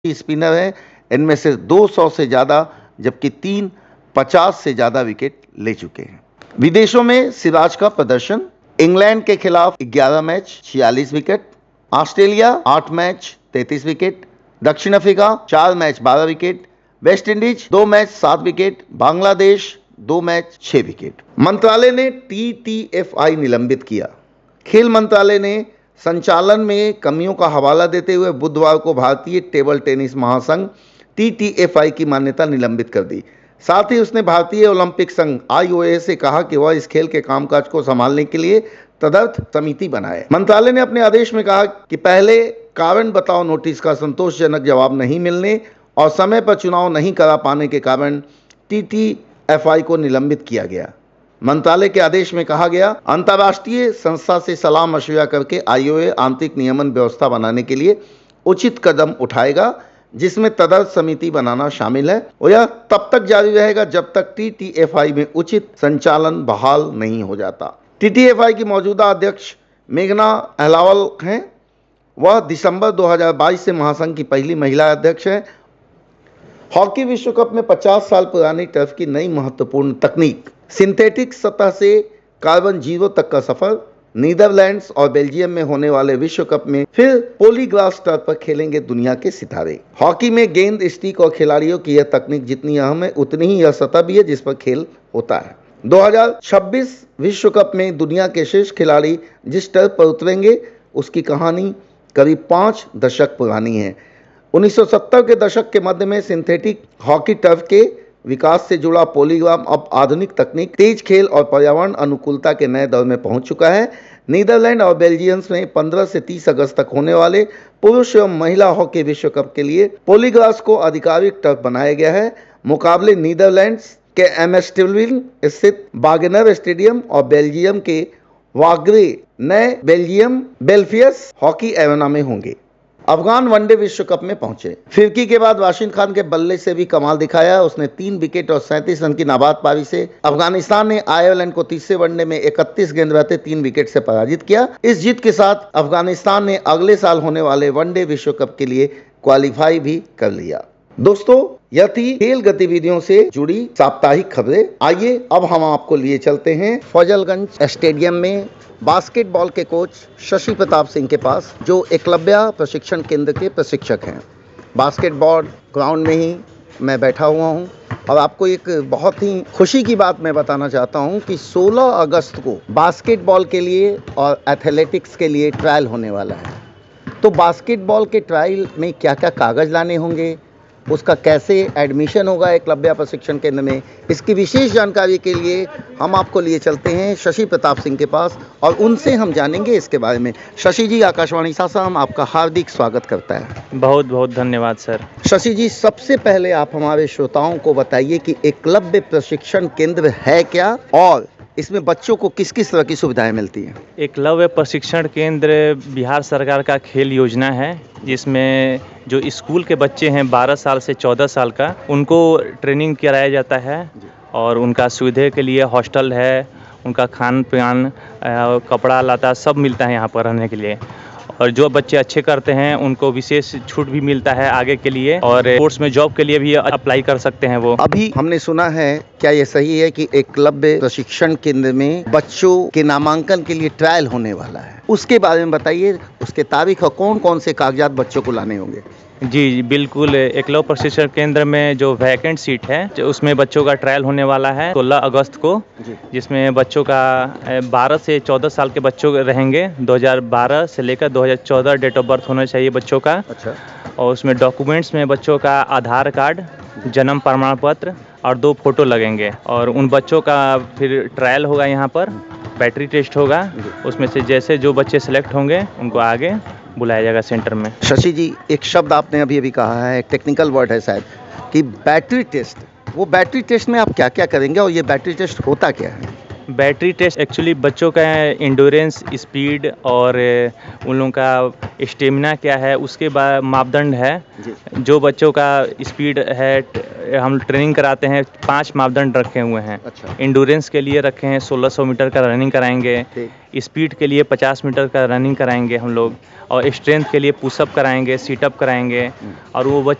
Spinner हैं, इनमें से 200 से ज़्यादा जबकि 3 50 से ज़्यादा विकेट ले चुके हैं। विदेशों में सिराज का प्रदर्शन: इंग्लैंड के खिलाफ 11 match 46 wicket, Australia 8 match 33 wicket, दक्षिण Africa 4 match 12 wicket, West Indies 2 match 7 wicket, Bangladesh 2 match 6 wicket. मंत्रालय ने TTFI निलंबित किया। खेल मंत्रालय ने संचालन में कमियों का हवाला देते हुए बुधवार को भारतीय टेबल टेनिस महासंघ TTFI की मान्यता निलंबित कर दी। साथ ही उसने भारतीय ओलंपिक संघ IOA से कहा कि वह इस खेल के कामकाज को संभालने के लिए तदर्थ समिति बनाए। मंत्रालय ने अपने आदेश में कहा कि पहले कारण बताओ नोटिस का संतोषजनक जवाब नहीं मिलने और समय पर चुनाव नहीं करा पाने के कारण TTFI को निलंबित किया गया। मंत्रालय के आदेश में कहा गया, अंतर्राष्ट्रीय संस्था से सलाह मशविरा करके IOA आंतरिक नियमन व्यवस्था बनाने के लिए उचित कदम उठाएगा, जिसमें तदर्थ समिति बनाना शामिल है और यह तब तक जारी रहेगा जब तक TTFI में उचित संचालन बहाल नहीं हो जाता। TTFI की मौजूदा अध्यक्ष मेघना अहलावल हैं। वह दिसंबर 2022 से महासंघ की पहली महिला अध्यक्ष हैं। हॉकी विश्व कप में 50 साल पुरानी टर्फ की नई महत्वपूर्ण तकनीक, सिंथेटिक सतह से कार्बन जीरो तक का सफर। नीदरलैंड्स और बेल्जियम में होने वाले विश्व कप में फिर पॉलीग्लास टर्फ पर खेलेंगे दुनिया के सितारे। हॉकी में गेंद, स्टिक और खिलाड़ियों की यह तकनीक जितनी अहम है उतनी ही यह सतह भी है जिस पर खेल होता है। 2026 विश्व कप में दुनिया के शीर्ष खिलाड़ी जिस टर्फ पर उतरेंगे उसकी कहानी करीब 5 दशक पुरानी है। 1970 के दशक के मध्य में सिंथेटिक हॉकी टर्फ के विकास से जुड़ा पॉलीग्राम अब आधुनिक तकनीक, तेज खेल और पर्यावरण अनुकूलता के नए दौर में पहुंच चुका है। नीदरलैंड और बेल्जियम में 15 से 30 अगस्त तक होने वाले पुरुष एवं महिला हॉकी विश्व कप के लिए पॉलीग्लास को आधिकारिक टर्फ बनाया गया है। मुकाबले नीदरलैंड्स के एम्स्टेडविल स्थित वागनर स्टेडियम और बेल्जियम के वाग्रे नए बेल्जियम बेल्फियस हॉकी एरेना में होंगे। अफगान वनडे विश्व कप में पहुंचे। फिरकी के बाद वाशिद खान के बल्ले से भी कमाल दिखाया। उसने 3 विकेट और 37 रन की नाबाद पारी से अफगानिस्तान ने आयरलैंड को तीसरे वनडे में 31 गेंद रहते 3 विकेट से पराजित किया। इस जीत के साथ अफगानिस्तान ने अगले साल होने वाले वनडे विश्व कप के लिए क्वालिफाई भी कर लिया। दोस्तों, यह थी खेल गतिविधियों से जुड़ी साप्ताहिक खबरें। आइए अब हम आपको लिए चलते हैं फजलगंज स्टेडियम में बास्केटबॉल के कोच शशि प्रताप सिंह के पास, जो एकलव्य प्रशिक्षण केंद्र के प्रशिक्षक हैं। बास्केटबॉल ग्राउंड में ही मैं बैठा हुआ हूं और आपको एक बहुत ही खुशी की बात मैं बताना चाहता हूं कि 16 अगस्त को बास्केटबॉल के लिए और एथलेटिक्स के लिए ट्रायल होने वाला है। तो बास्केटबॉल के ट्रायल में क्या क्या कागज़ लाने होंगे, उसका कैसे एडमिशन होगा एकलव्य प्रशिक्षण केंद्र में, इसकी विशेष जानकारी के लिए हम आपको लिए चलते हैं शशि प्रताप सिंह के पास और उनसे हम जानेंगे इसके बारे में। शशि जी, आकाशवाणी सासाराम आपका हार्दिक स्वागत करता है। बहुत बहुत धन्यवाद सर। शशि जी, सबसे पहले आप हमारे श्रोताओं को बताइए कि एकलव्य प्रशिक्षण केंद्र है क्या और इसमें बच्चों को किस किस तरह की सुविधाएं मिलती हैं। एकलव्य प्रशिक्षण केंद्र बिहार सरकार का खेल योजना है, जिसमें जो स्कूल के बच्चे हैं 12 साल से 14 साल का, उनको ट्रेनिंग कराया जाता है और उनका सुविधा के लिए हॉस्टल है, उनका खान पान, कपड़ा लता सब मिलता है यहाँ पर रहने के लिए। और जो बच्चे अच्छे करते हैं उनको विशेष छूट भी मिलता है आगे के लिए, और कोर्स में जॉब के लिए भी अप्लाई कर सकते हैं वो। अभी हमने सुना है, क्या ये सही है कि एकलव्य प्रशिक्षण केंद्र में बच्चों के नामांकन के लिए ट्रायल होने वाला है? उसके बारे में बताइए, उसके तारीख और कौन कौन से कागजात बच्चों को लाने होंगे। जी बिल्कुल, एकलव्य प्रशिक्षण केंद्र में जो वैकेंट सीट है उसमें बच्चों का ट्रायल होने वाला है 16 अगस्त को, जिसमें बच्चों का 12 से 14 साल के बच्चों रहेंगे। 2012 से लेकर 2014 डेट ऑफ बर्थ होना चाहिए बच्चों का। अच्छा। और उसमें डॉक्यूमेंट्स में बच्चों का आधार कार्ड, जन्म प्रमाण पत्र और 2 फोटो लगेंगे। और उन बच्चों का फिर ट्रायल होगा, यहाँ पर बैटरी टेस्ट होगा। उसमें से जैसे जो बच्चे सेलेक्ट होंगे उनको आगे बुलाया जाएगा सेंटर में। शशि जी, एक शब्द आपने अभी कहा है, एक टेक्निकल वर्ड है शायद, कि बैटरी टेस्ट। वो बैटरी टेस्ट में आप क्या क्या करेंगे और ये बैटरी टेस्ट होता क्या है? बैटरी टेस्ट एक्चुअली बच्चों का इंड्योरेंस, स्पीड और उन लोगों का स्टेमिना क्या है उसके बाद मापदंड है। जी। जो बच्चों का स्पीड है हम ट्रेनिंग कराते हैं, 5 मापदंड रखे हुए हैं। अच्छा। इंड्योरेंस के लिए रखे हैं 1600 मीटर का रनिंग कराएंगे, स्पीड के लिए 50 मीटर का रनिंग कराएंगे हम लोग, और स्ट्रेंथ के लिए पुशअप कराएंगे, सीटअप कराएंगे। और वो